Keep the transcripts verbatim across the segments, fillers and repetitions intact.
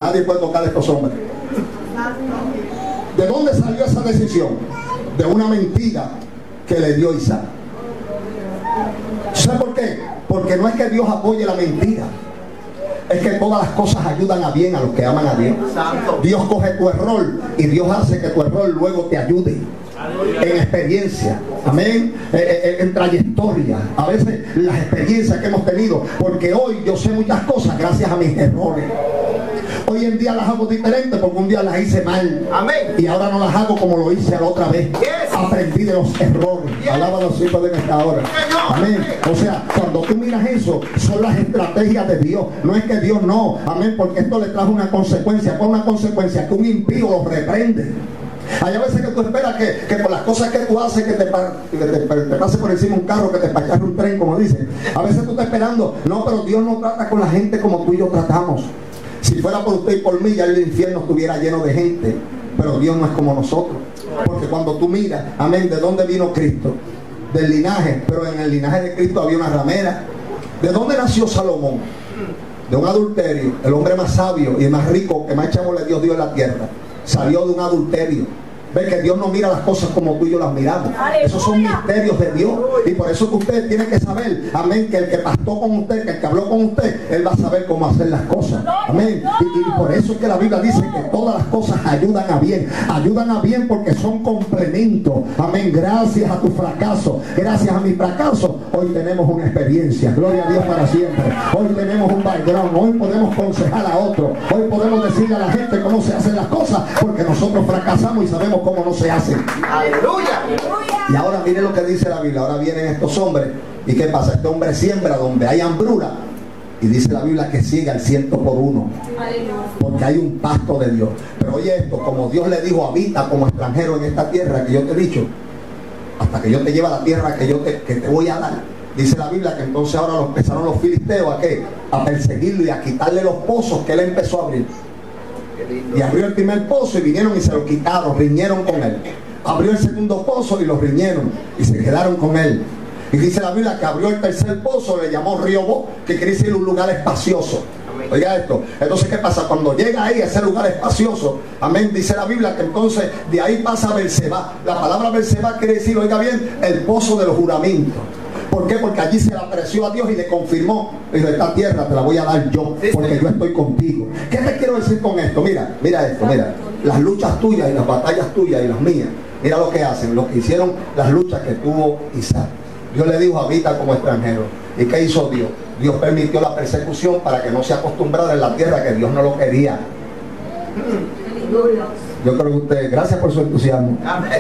Nadie puede tocar a estos hombres. ¿De dónde salió esa decisión? De una mentira que le dio Isaac. ¿Sabe por qué? Porque no es que Dios apoye la mentira, es que todas las cosas ayudan a bien a los que aman a Dios. Dios coge tu error y Dios hace que tu error luego te ayude en experiencia, amén, eh, eh, en trayectoria. A veces las experiencias que hemos tenido, porque hoy yo sé muchas cosas gracias a mis errores. Hoy en día las hago diferentes porque un día las hice mal. Amén. Y ahora no las hago como lo hice la otra vez. Yes. Aprendí de los errores. Yes. Alaba a los hijos de esta hora. Amén. O sea, cuando tú miras eso, son las estrategias de Dios. No es que Dios no. Amén. Porque esto le trajo una consecuencia. ¿Cuál una consecuencia? Que un impío lo reprende. Hay a veces que tú esperas que, que por las cosas que tú haces, que te, que te, te pase por encima un carro, que te pacharre un tren, como dicen. A veces tú estás esperando. No, pero Dios no trata con la gente como tú y yo tratamos. Si fuera por usted y por mí, ya el infierno estuviera lleno de gente. Pero Dios no es como nosotros. Porque cuando tú miras, amén, ¿de dónde vino Cristo? Del linaje. Pero en el linaje de Cristo había una ramera. ¿De dónde nació Salomón? De un adulterio. El hombre más sabio y el más rico que más chavo le dio Dios en la tierra salió de un adulterio. Ve que Dios no mira las cosas como tú y yo las miramos. Esos son misterios de Dios. Y por eso que usted tiene que saber, amén, que el que pastó con usted, que el que habló con usted, él va a saber cómo hacer las cosas. Amén. Y, y por eso es que la Biblia dice que todas las cosas ayudan a bien. Ayudan a bien porque son complementos. Amén. Gracias a tu fracaso, gracias a mi fracaso, hoy tenemos una experiencia. Gloria a Dios para siempre. Hoy tenemos un background. Hoy podemos aconsejar a otro. Hoy podemos decirle a la gente cómo se hacen las cosas porque nosotros fracasamos y sabemos cómo no se hacen. Aleluya. Y ahora mire lo que dice la Biblia. Ahora vienen estos hombres. ¿Y qué pasa? Este hombre siembra donde hay hambruna. Y dice la Biblia que sigue al ciento por uno. Porque hay un pacto de Dios. Pero oye esto, como Dios le dijo, habita como extranjero en esta tierra que yo te he dicho, hasta que yo te lleve a la tierra que yo te, que te voy a dar. Dice la Biblia que entonces ahora los, empezaron los filisteos a qué? A perseguirlo y a quitarle los pozos que él empezó a abrir. Y abrió el primer pozo y vinieron y se lo quitaron, riñeron con él. Abrió el segundo pozo y lo riñeron y se quedaron con él. Y dice la Biblia que abrió el tercer pozo, le llamó Rehoboth, que quiere decir un lugar espacioso. Oiga esto. Entonces, ¿qué pasa? Cuando llega ahí a ese lugar espacioso, amén, dice la Biblia que entonces de ahí pasa a Berseba. La palabra Berseba quiere decir, oiga bien, el pozo de los juramentos. ¿Por qué? Porque allí se le apreció a Dios y le confirmó. Dijo, esta tierra te la voy a dar yo, porque yo estoy contigo. ¿Qué te quiero decir con esto? Mira, mira esto, mira. Las luchas tuyas y las batallas tuyas y las mías. Mira lo que hacen, lo que hicieron las luchas que tuvo Isaac. Dios le dijo, habita como extranjero. ¿Y qué hizo Dios? Dios permitió la persecución para que no se acostumbrara en la tierra, que Dios no lo quería. Yo creo que usted, gracias por su entusiasmo.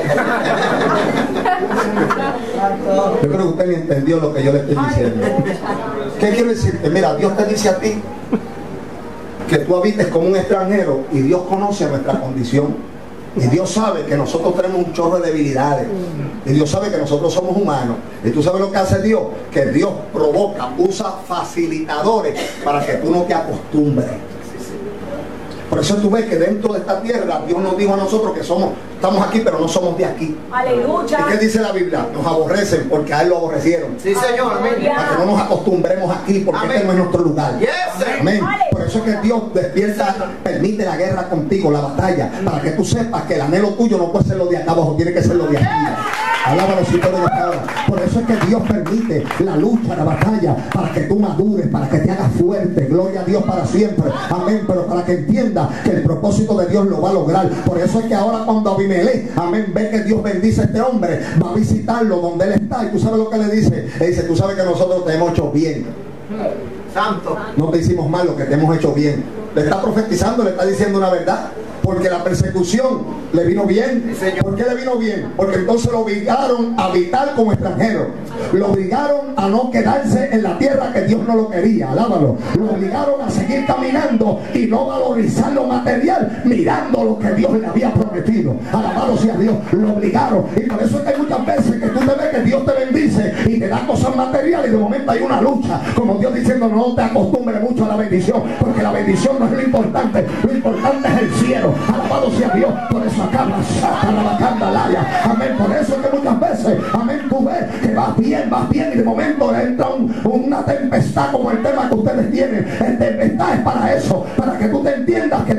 Yo creo que usted ni entendió lo que yo le estoy diciendo. ¿Qué quiero decirte? Mira, Dios te dice a ti que tú habites como un extranjero y Dios conoce nuestra condición. Y Dios sabe que nosotros tenemos un chorro de debilidades. Y Dios sabe que nosotros somos humanos. Y tú sabes lo que hace Dios. Que Dios provoca, usa facilitadores para que tú no te acostumbres. Por eso tú ves que dentro de esta tierra Dios nos dijo a nosotros que somos, estamos aquí pero no somos de aquí. Aleluya. ¿Y qué dice la Biblia? Nos aborrecen porque a él lo aborrecieron. Sí, Señor. Amén. Para que no nos acostumbremos aquí porque amén. Este no es nuestro lugar. Yes, amén. Por eso es que Dios despierta, permite la guerra contigo, la batalla, para que tú sepas que el anhelo tuyo no puede ser lo de acá abajo, tiene que ser lo de aquí. Alaba a los hijos de la palabra. Por eso es que Dios permite la lucha, la batalla, para que tú madures, para que te hagas fuerte. Gloria a Dios para siempre. Amén. Pero para que entiendas que el propósito de Dios lo va a lograr. Por eso es que ahora cuando Abimelech, amén, ve que Dios bendice a este hombre, va a visitarlo donde él está. Y tú sabes lo que le dice. Le dice, tú sabes que nosotros te hemos hecho bien. Santo. No te hicimos mal, lo que te hemos hecho bien. Le está profetizando, le está diciendo una verdad. Porque la persecución le vino bien. ¿Por qué le vino bien? Porque entonces lo obligaron a habitar como extranjero. Lo obligaron a no quedarse en la tierra que Dios no lo quería. Alábalo. Lo obligaron a seguir caminando y no valorizar lo material, mirando lo que Dios le había prometido. Alabado sea Dios. Lo obligaron. Y por eso es que hay muchas veces que tú te ves que Dios te bendice y te da cosas materiales y de momento hay una lucha. Como Dios diciendo, no te acostumbres mucho a la bendición, porque la bendición no es lo importante. Lo importante es el cielo. Alabado sea Dios. Por eso acá la saca la candalaya. Amén. Por eso es que muchas veces, amén, tú ves que vas bien, vas bien y de momento entra un, una tempestad como el tema que ustedes tienen. El tempestad es para eso, para que tú te entiendas que